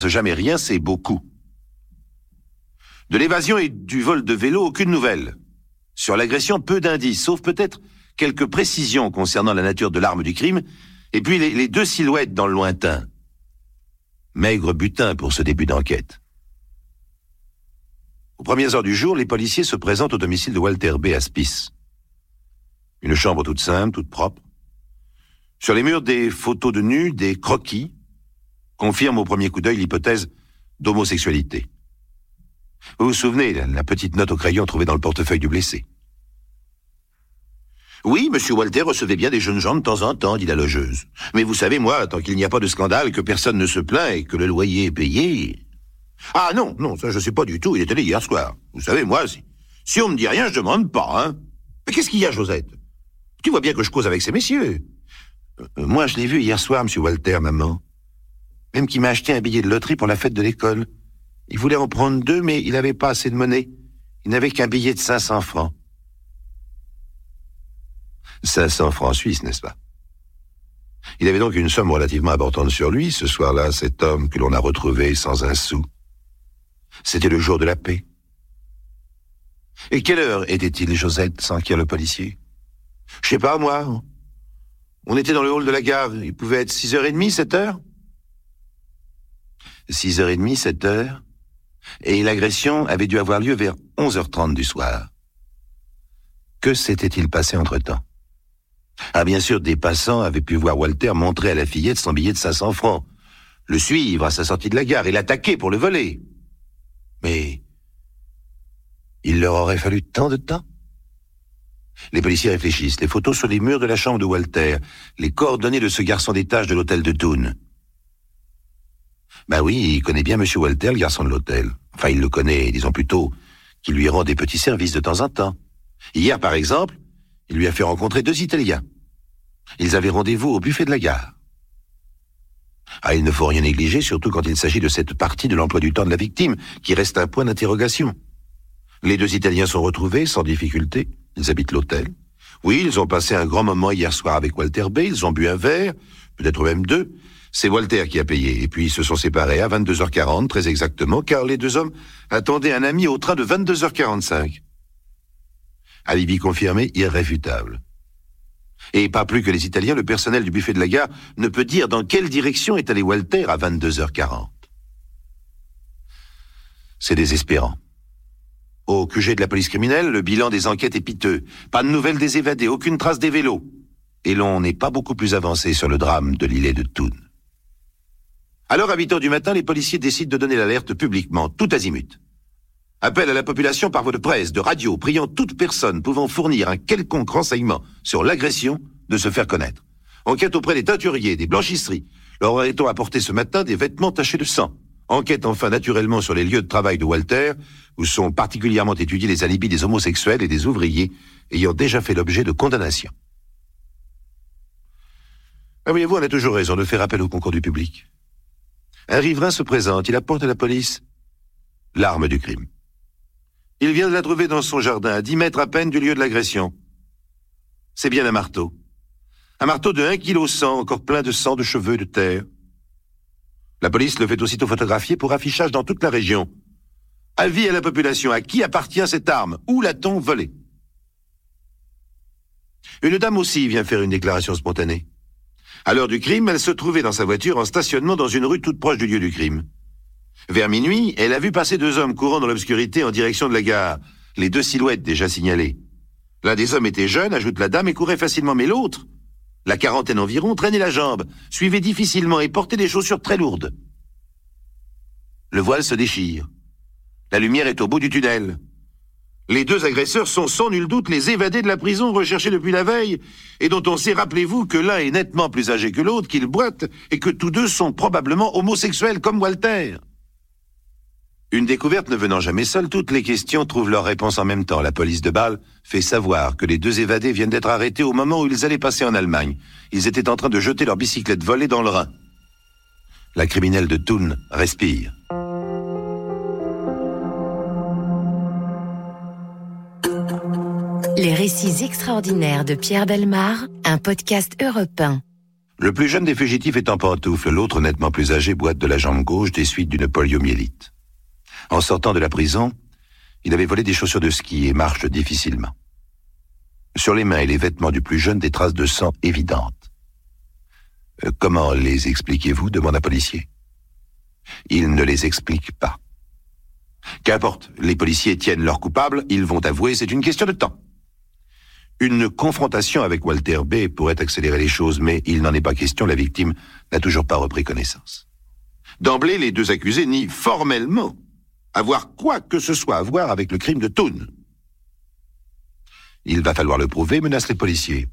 Jamais rien, c'est beaucoup. De l'évasion et du vol de vélo, aucune nouvelle. Sur l'agression, peu d'indices, sauf peut-être quelques précisions concernant la nature de l'arme du crime, et puis les deux silhouettes dans le lointain. Maigre butin pour ce début d'enquête. Aux premières heures du jour, les policiers se présentent au domicile de Walter B. à Spice. Une chambre toute simple, toute propre. Sur les murs, des photos de nus, des croquis, confirment au premier coup d'œil l'hypothèse d'homosexualité. Vous vous souvenez, la petite note au crayon trouvée dans le portefeuille du blessé. Oui, monsieur Walter recevait bien des jeunes gens de temps en temps, dit la logeuse. Mais vous savez, moi, tant qu'il n'y a pas de scandale, que personne ne se plaint et que le loyer est payé... Ah non, ça je sais pas du tout, il est allé hier soir. Vous savez, moi, si on me dit rien, je demande pas, hein. Mais qu'est-ce qu'il y a, Josette? Tu vois bien que je cause avec ces messieurs. Moi, je l'ai vu hier soir, monsieur Walter, maman. Même qu'il m'a acheté un billet de loterie pour la fête de l'école. Il voulait en prendre 2, mais il n'avait pas assez de monnaie. Il n'avait qu'un billet de 500 francs. 500 francs suisses, n'est-ce pas? Il avait donc une somme relativement importante sur lui, ce soir-là, cet homme que l'on a retrouvé sans un sou. C'était le jour de la paix. Et quelle heure était-il, Josette, s'enquiert le policier? Je sais pas, moi. On était dans le hall de la gare. Il pouvait être 6h30, 7h? 6h30, 7h. Et l'agression avait dû avoir lieu vers 11h30 du soir. Que s'était-il passé entre-temps? Ah, bien sûr, des passants avaient pu voir Walter montrer à la fillette son billet de 500 francs, le suivre à sa sortie de la gare et l'attaquer pour le voler. Mais il leur aurait fallu tant de temps? Les policiers réfléchissent. Les photos sur les murs de la chambre de Walter, les coordonnées de ce garçon d'étage de l'hôtel de Thun. Ben oui, il connaît bien monsieur Walter, le garçon de l'hôtel. Enfin, il le connaît, disons plutôt, qu'il lui rend des petits services de temps en temps. Hier, par exemple, il lui a fait rencontrer 2 Italiens. Ils avaient rendez-vous au buffet de la gare. Ah, il ne faut rien négliger, surtout quand il s'agit de cette partie de l'emploi du temps de la victime, qui reste un point d'interrogation. Les 2 Italiens sont retrouvés, sans difficulté. Ils habitent l'hôtel. Oui, ils ont passé un grand moment hier soir avec Walter B. Ils ont bu un verre, peut-être même 2. C'est Walter qui a payé. Et puis, ils se sont séparés à 22h40, très exactement, car les 2 hommes attendaient un ami au train de 22h45. Alibi confirmé, irréfutable. Et pas plus que les Italiens, le personnel du buffet de la gare ne peut dire dans quelle direction est allé Walter à 22h40. C'est désespérant. Au QG de la police criminelle, le bilan des enquêtes est piteux. Pas de nouvelles des évadés, aucune trace des vélos. Et l'on n'est pas beaucoup plus avancé sur le drame de l'îlet de Thun. Alors, à 8h du matin, les policiers décident de donner l'alerte publiquement, tout azimut. Appel à la population par voie de presse, de radio, priant toute personne pouvant fournir un quelconque renseignement sur l'agression de se faire connaître. Enquête auprès des teinturiers, des blanchisseries. Leur aurait-on apporté ce matin des vêtements tachés de sang. Enquête enfin naturellement sur les lieux de travail de Walter, où sont particulièrement étudiés les alibis des homosexuels et des ouvriers ayant déjà fait l'objet de condamnations. Ah, voyez-vous, on a toujours raison de faire appel au concours du public. Un riverain se présente, il apporte à la police l'arme du crime. Il vient de la trouver dans son jardin, à 10 mètres à peine du lieu de l'agression. C'est bien un marteau. Un marteau de 1,1 kg, encore plein de sang, de cheveux, de terre. La police le fait aussitôt photographier pour affichage dans toute la région. Avis à la population, à qui appartient cette arme? Où l'a-t-on volée? Une dame aussi vient faire une déclaration spontanée. À l'heure du crime, elle se trouvait dans sa voiture en stationnement dans une rue toute proche du lieu du crime. Vers minuit, elle a vu passer 2 hommes courant dans l'obscurité en direction de la gare. Les 2 silhouettes déjà signalées. L'un des hommes était jeune, ajoute la dame, et courait facilement, mais l'autre, la quarantaine environ, traînait la jambe, suivait difficilement et portait des chaussures très lourdes. Le voile se déchire. La lumière est au bout du tunnel. Les 2 agresseurs sont sans nul doute les évadés de la prison recherchés depuis la veille et dont on sait, rappelez-vous, que l'un est nettement plus âgé que l'autre, qu'ils boitent et que tous 2 sont probablement homosexuels comme Walter. Une découverte ne venant jamais seule, toutes les questions trouvent leur réponse en même temps. La police de Bâle fait savoir que les 2 évadés viennent d'être arrêtés au moment où ils allaient passer en Allemagne. Ils étaient en train de jeter leur bicyclette volée dans le Rhin. La criminelle de Thun respire. Les récits extraordinaires de Pierre Bellemare, un podcast Europe 1. Le plus jeune des fugitifs est en pantoufles, l'autre, nettement plus âgé, boite de la jambe gauche des suites d'une poliomyélite. En sortant de la prison, il avait volé des chaussures de ski et marche difficilement. Sur les mains et les vêtements du plus jeune, des traces de sang évidentes. Comment les expliquez-vous ? Demande un policier. Il ne les explique pas. Qu'importe, les policiers tiennent leurs coupables, ils vont avouer, c'est une question de temps. Une confrontation avec Walter B. pourrait accélérer les choses, mais il n'en est pas question, la victime n'a toujours pas repris connaissance. D'emblée, les deux accusés nient formellement avoir quoi que ce soit à voir avec le crime de Thun. Il va falloir le prouver, menacent les policiers.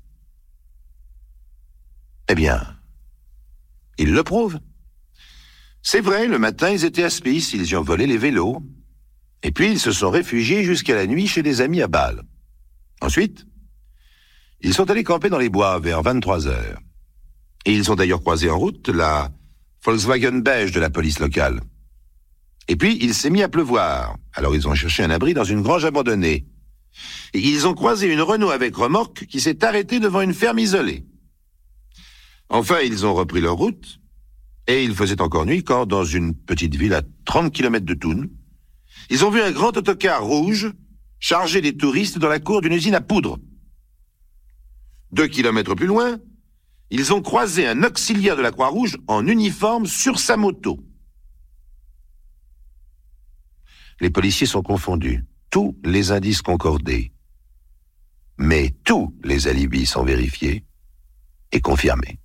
Eh bien, ils le prouvent. C'est vrai, le matin, ils étaient à Smith, ils y ont volé les vélos. Et puis, ils se sont réfugiés jusqu'à la nuit chez des amis à Bâle. Ensuite, ils sont allés camper dans les bois vers 23 heures. Et ils ont d'ailleurs croisé en route la Volkswagen beige de la police locale. Et puis, il s'est mis à pleuvoir. Alors, ils ont cherché un abri dans une grange abandonnée. Et ils ont croisé une Renault avec remorque qui s'est arrêtée devant une ferme isolée. Enfin, ils ont repris leur route. Et il faisait encore nuit quand, dans une petite ville à 30 km de Thun, ils ont vu un grand autocar rouge chargé des touristes dans la cour d'une usine à poudre. 2 kilomètres plus loin, ils ont croisé un auxiliaire de la Croix-Rouge en uniforme sur sa moto. Les policiers sont confondus, tous les indices concordés. Mais tous les alibis sont vérifiés et confirmés.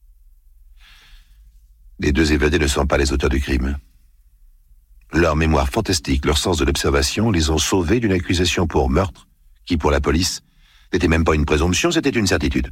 Les deux évadés ne sont pas les auteurs du crime. Leur mémoire fantastique, leur sens de l'observation les ont sauvés d'une accusation pour meurtre qui, pour la police, n'était même pas une présomption, c'était une certitude.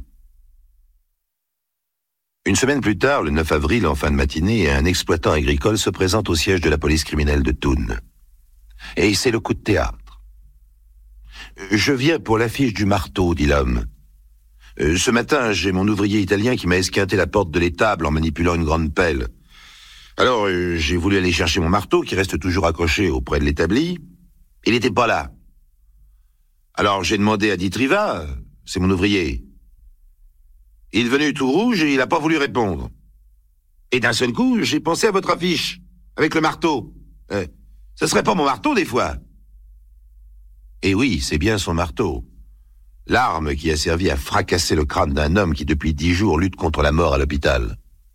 Une semaine plus tard, le 9 avril, en fin de matinée, un exploitant agricole se présente au siège de la police criminelle de Thun. Et c'est le coup de théâtre. « Je viens pour l'affiche du marteau », dit l'homme. « Ce matin, j'ai mon ouvrier italien qui m'a esquinté la porte de l'étable en manipulant une grande pelle. Alors, j'ai voulu aller chercher mon marteau, qui reste toujours accroché auprès de l'établi. Il n'était pas là. Alors, j'ai demandé à Ditriva, c'est mon ouvrier. Il est venu tout rouge et il n'a pas voulu répondre. Et d'un seul coup, j'ai pensé à votre affiche, avec le marteau. Ce serait pas mon marteau, des fois ? Et oui, c'est bien son marteau. L'arme qui a servi à fracasser le crâne d'un homme qui, depuis 10 jours, lutte contre la mort à l'hôpital.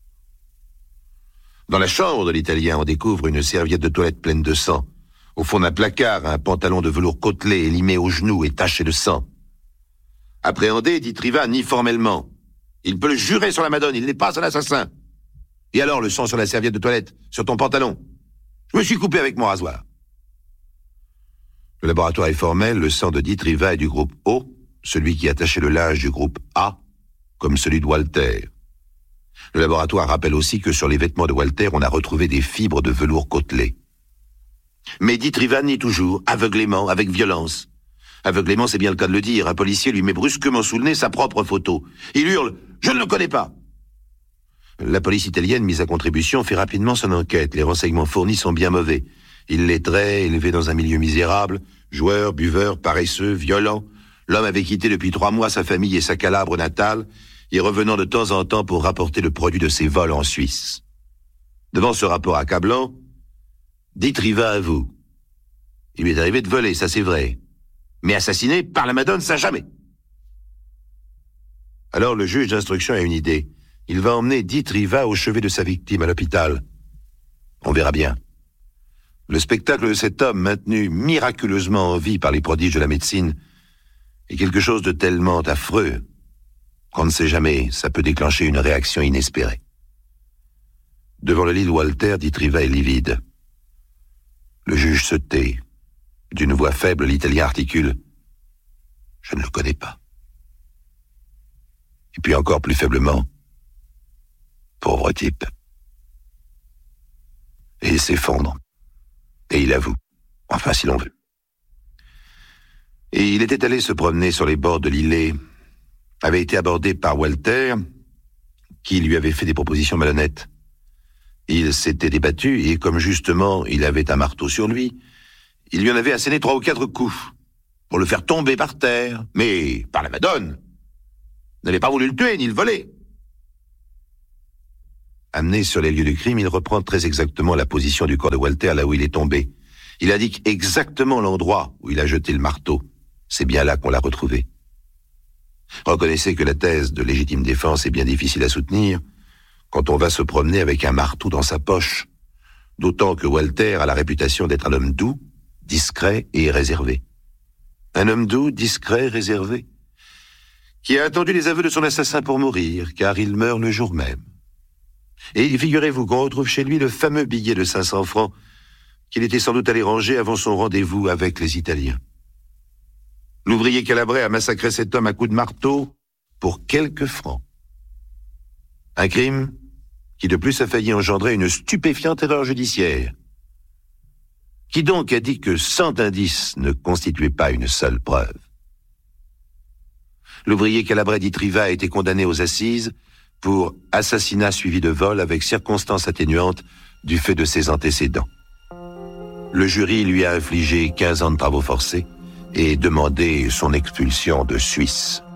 Dans la chambre de l'Italien, on découvre une serviette de toilette pleine de sang. Au fond d'un placard, un pantalon de velours côtelé et limé aux genoux et taché de sang. Appréhendé, dit Triva, nie formellement. Il peut le jurer sur la Madone, il n'est pas un assassin. Et alors, le sang sur la serviette de toilette, sur ton pantalon ? Je me suis coupé avec mon rasoir. Le laboratoire est formel, le sang de Ditriva est du groupe O, celui qui attachait le linge du groupe A, comme celui de Walter. Le laboratoire rappelle aussi que sur les vêtements de Walter, on a retrouvé des fibres de velours côtelé. Mais Ditriva nie toujours, aveuglément, avec violence. Aveuglément, c'est bien le cas de le dire. Un policier lui met brusquement sous le nez sa propre photo. Il hurle « Je ne le connais pas !» La police italienne, mise à contribution, fait rapidement son enquête. Les renseignements fournis sont bien mauvais. Illettré, élevé dans un milieu misérable, joueur, buveur, paresseux, violent. L'homme avait quitté depuis 3 mois sa famille et sa Calabre natale, et revenant de temps en temps pour rapporter le produit de ses vols en Suisse. Devant ce rapport accablant, Ditriva avoue. Il lui est arrivé de voler, ça c'est vrai. Mais assassiné par la Madone, ça jamais. Alors le juge d'instruction a une idée. Il va emmener Ditriva au chevet de sa victime à l'hôpital. On verra bien. Le spectacle de cet homme maintenu miraculeusement en vie par les prodiges de la médecine est quelque chose de tellement affreux qu'on ne sait jamais, ça peut déclencher une réaction inespérée. Devant le lit de Walter, Ditriva est livide. Le juge se tait. D'une voix faible, l'Italien articule « Je ne le connais pas ». Et puis encore plus faiblement « Pauvre type ». Et il s'effondre. Et il avoue. Enfin, si l'on veut. Et il était allé se promener sur les bords de l'îlet, avait été abordé par Walter, qui lui avait fait des propositions malhonnêtes. Il s'était débattu, et comme justement il avait un marteau sur lui, il lui en avait asséné 3 ou 4 coups, pour le faire tomber par terre, mais par la Madone. N'avait pas voulu le tuer, ni le voler. Amené sur les lieux du crime, il reprend très exactement la position du corps de Walter là où il est tombé. Il indique exactement l'endroit où il a jeté le marteau. C'est bien là qu'on l'a retrouvé. Reconnaissez que la thèse de légitime défense est bien difficile à soutenir quand on va se promener avec un marteau dans sa poche. D'autant que Walter a la réputation d'être un homme doux, discret et réservé. Un homme doux, discret, réservé, qui a attendu les aveux de son assassin pour mourir, car il meurt le jour même. Et figurez-vous qu'on retrouve chez lui le fameux billet de 500 francs qu'il était sans doute allé ranger avant son rendez-vous avec les Italiens. L'ouvrier Calabrais a massacré cet homme à coups de marteau pour quelques francs. Un crime qui de plus a failli engendrer une stupéfiante erreur judiciaire. Qui donc a dit que 100 indices ne constituaient pas une seule preuve? L'ouvrier Calabrais d'Itriva a été condamné aux assises pour assassinat suivi de vol avec circonstances atténuantes du fait de ses antécédents. Le jury lui a infligé 15 ans de travaux forcés et demandé son expulsion de Suisse.